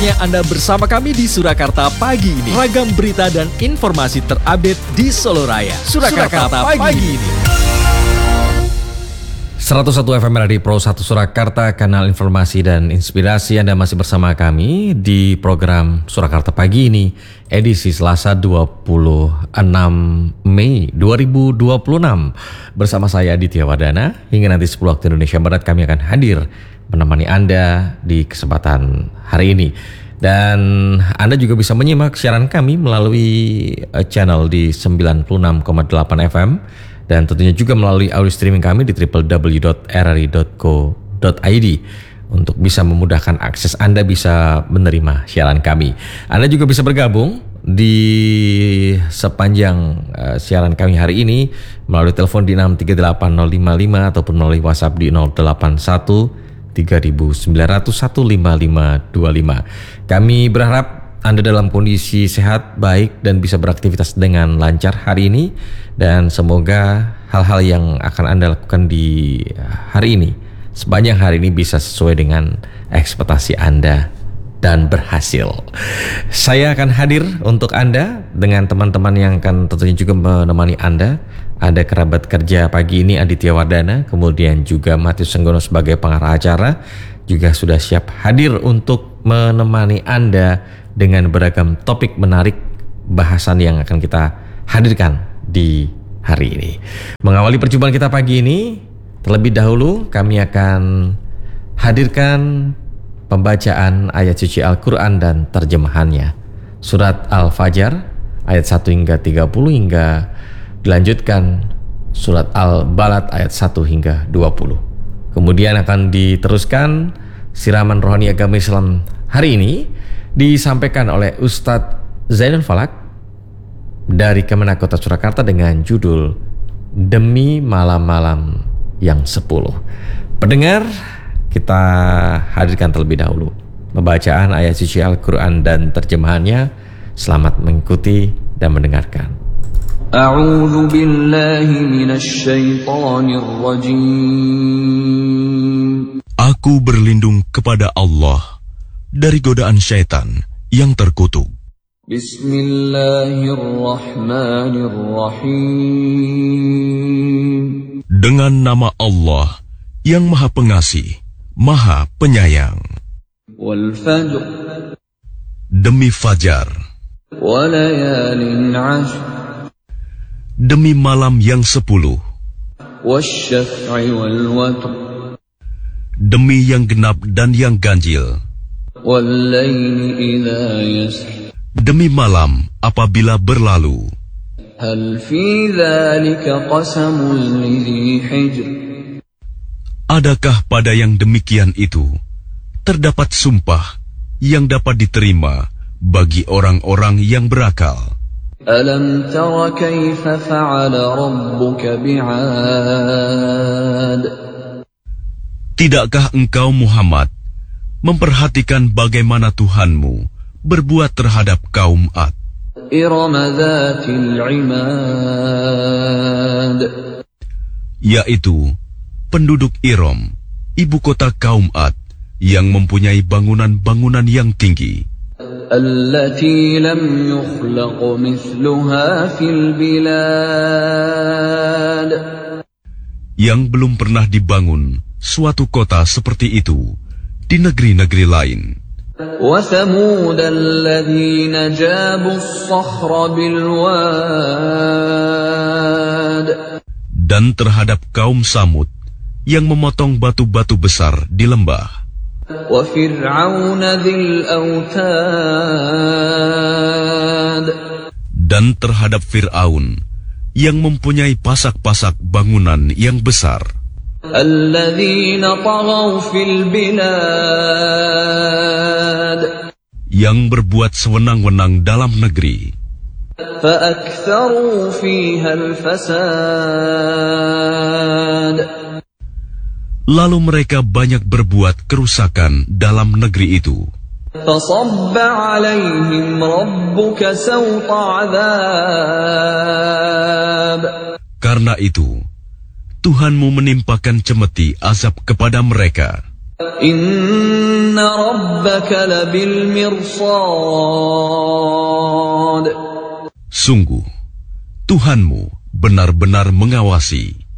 Saatnya Anda bersama kami di Surakarta pagi ini. Ragam berita dan informasi terupdate di Solo Raya. Surakarta pagi ini. 101 FM Radio Pro 1 Surakarta, kanal informasi dan inspirasi. Anda masih bersama kami di program Surakarta pagi ini, edisi Selasa 26 Mei 2026. Bersama saya Aditya Wardana, hingga nanti 10 waktu Indonesia Barat kami akan hadir menemani Anda di kesempatan hari ini. Dan Anda juga bisa menyimak siaran kami melalui channel di 96,8 FM. Dan tentunya juga melalui audio streaming kami di www.rri.co.id untuk bisa memudahkan akses Anda bisa menerima siaran kami. Anda juga bisa bergabung di sepanjang siaran kami hari ini melalui telepon di 638-055 ataupun melalui WhatsApp di 081 3900 15525. Kami berharap Anda dalam kondisi sehat, baik, dan bisa beraktivitas dengan lancar hari ini. Dan semoga hal-hal yang akan Anda lakukan di hari ini, sepanjang hari ini, bisa sesuai dengan ekspektasi Anda dan berhasil. Saya akan hadir untuk Anda dengan teman-teman yang akan tentunya juga menemani Anda. Ada kerabat kerja pagi ini Aditya Wardana, kemudian juga Matius Senggono sebagai pengarah acara juga sudah siap hadir untuk menemani Anda dengan beragam topik menarik bahasan yang akan kita hadirkan di hari ini. Mengawali perjumpaan kita pagi ini, terlebih dahulu kami akan hadirkan pembacaan ayat suci Al-Quran dan terjemahannya. Surat Al-Fajr ayat 1 hingga 30 hingga dilanjutkan surat Al-Balad ayat 1 hingga 20. Kemudian akan diteruskan siraman rohani agama Islam hari ini disampaikan oleh Ustadz Zainul Falak dari Kemenak Kota Surakarta dengan judul Demi Malam-Malam yang 10. Pendengar, kita hadirkan terlebih dahulu pembacaan ayat suci Al-Quran dan terjemahannya. Selamat mengikuti dan mendengarkan. A'udzu billahi minasy syaithanir rajim. Aku berlindung kepada Allah dari godaan syaitan yang terkutuk. Bismillahirrahmanirrahim. Dengan nama Allah yang Maha Pengasih, Maha Penyayang. Wal fajr. Demi fajar. Walayalin 'ashr. Demi malam yang 10. Wasyaf'i wal watr. Demi yang genap dan yang ganjil. Wallaili idza yasr. Demi malam apabila berlalu. Hal fi dzalika qasamul lidzi hijr. Adakah pada yang demikian itu terdapat sumpah yang dapat diterima bagi orang-orang yang berakal? Alam tara kaifa fa'ala rabbuka bi'ad. Tidakkah engkau Muhammad memperhatikan bagaimana Tuhanmu berbuat terhadap kaum Ad? Iram dzatil 'imad. Yaitu penduduk Iram, ibu kota kaum Ad, yang mempunyai bangunan-bangunan yang tinggi. Allati lam yukhlaq mithluha fil bilad. Yang belum pernah dibangun suatu kota seperti itu di negeri-negeri lain. Wa thamud alladhina jabu as-sakhra bil wad. Dan terhadap kaum Samud yang memotong batu-batu besar di lembah. Wa fir'auna dzil autad. Dan terhadap Fir'aun yang mempunyai pasak-pasak bangunan yang besar. Alladzina taghaw fil bilad. Yang berbuat sewenang-wenang dalam negeri. Fa'aktharu fiha al-fasad. Lalu mereka banyak berbuat kerusakan dalam negeri itu. Fasabba 'alaihim rabbuka sawta 'adzab. Karena itu, Tuhanmu menimpakan cemeti azab kepada mereka. Inna rabbaka labil mirsad. Sungguh, Tuhanmu benar-benar mengawasi.